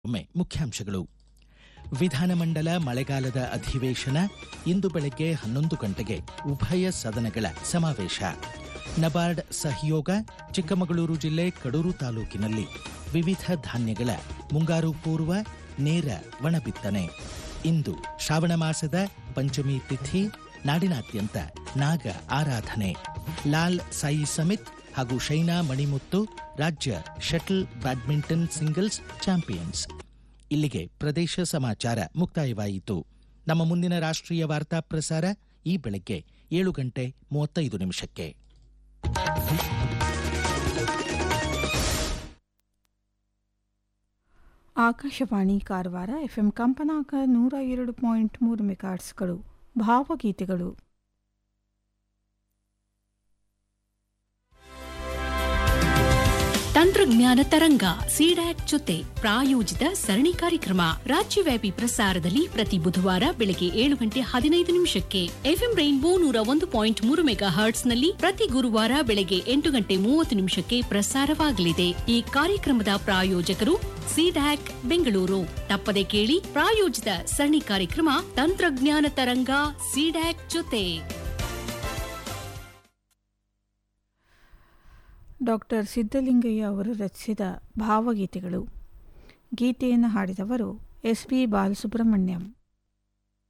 ಒಮ್ಮೆ ಮುಖ್ಯಾಂಶಗಳು. ವಿಧಾನಮಂಡಲ ಮಳೆಗಾಲದ ಅಧಿವೇಶನ ಇಂದು ಬೆಳಗ್ಗೆ 11 ಗಂಟೆಗೆ ಉಭಯ ಸದನಗಳ ಸಮಾವೇಶ. ನಬಾರ್ಡ್ ಸಹಯೋಗ ಚಿಕ್ಕಮಗಳೂರು ಜಿಲ್ಲೆ ಕಡೂರು ತಾಲೂಕಿನಲ್ಲಿ ವಿವಿಧ ಧಾನ್ಯಗಳ ಮುಂಗಾರು ಪೂರ್ವ ನೇರ ಒಣಬಿತ್ತನೆ. ಇಂದು ಶ್ರಾವಣ ಮಾಸದ ಪಂಚಮಿ ತಿಥಿ. ನಾಡಿನಾದ್ಯಂತ ನಾಗ ಆರಾಧನೆ. ಲಾಲ್ ಸಾಯಿ ಸಮಿತ್ ಹಾಗೂ ಶೈನಾ ಮಣಿಮುತ್ತು ರಾಜ್ಯ ಶಟಲ್ ಬ್ಯಾಡ್ಮಿಂಟನ್ ಸಿಂಗಲ್ಸ್ ಚಾಂಪಿಯನ್ಸ್. ಇಲ್ಲಿಗೆ ಪ್ರದೇಶ ಸಮಾಚಾರ ಮುಕ್ತಾಯವಾಯಿತು. ನಮ್ಮ ಮುಂದಿನ ರಾಷ್ಟ್ರೀಯ ವಾರ್ತಾ ಪ್ರಸಾರ ಈ ಬೆಳಗ್ಗೆ 7:35. ಆಕಾಶವಾಣಿ ಕಾರವಾರ. ಎಫ್ಎಂ ಕಂಪನಾಂಕ 102.3 ಮೆಗಾಹರ್ಟ್ಸ್ಗಳು. ಭಾವಗೀತೆಗಳು. ತಂತ್ರಜ್ಞಾನ ತರಂಗ ಸಿಡ್ಯಾಕ್ ಜೊತೆ ಪ್ರಾಯೋಜಿತ ಸರಣಿ ಕಾರ್ಯಕ್ರಮ ರಾಜ್ಯವ್ಯಾಪಿ ಪ್ರಸಾರದಲ್ಲಿ ಪ್ರತಿ ಬುಧವಾರ ಬೆಳಗ್ಗೆ 7:15 ಎಫ್ಎಂ ರೈನ್ಬೋ 101.3 ಮೆಗಾಹರ್ಟ್ಸ್ನಲ್ಲಿ ಪ್ರತಿ ಗುರುವಾರ ಬೆಳಗ್ಗೆ 8:30 ಪ್ರಸಾರವಾಗಲಿದೆ. ಈ ಕಾರ್ಯಕ್ರಮದ ಪ್ರಾಯೋಜಕರು ಸಿಡ್ಯಾಕ್ ಬೆಂಗಳೂರು. ತಪ್ಪದೆ ಕೇಳಿ ಪ್ರಾಯೋಜಿತ ಸರಣಿ ಕಾರ್ಯಕ್ರಮ ತಂತ್ರಜ್ಞಾನ ತರಂಗ ಸಿಡ್ಯಾಕ್ ಜೊತೆ. ಡಾಕ್ಟರ್ ಸಿದ್ದಲಿಂಗಯ್ಯ ಅವರು ರಚಿಸಿದ ಭಾವಗೀತೆಗಳು. ಗೀತೆಯನ್ನು ಹಾಡಿದವರು ಎಸ್. ಪಿ. ಬಾಲಸುಬ್ರಹ್ಮಣ್ಯಂ.